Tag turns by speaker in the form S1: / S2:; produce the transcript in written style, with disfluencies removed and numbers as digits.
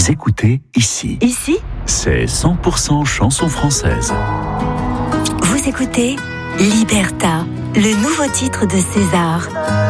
S1: Vous écoutez Ici.
S2: Ici,
S1: C'est 100% chanson française.
S2: vous écoutez Liberta, le nouveau titre de César.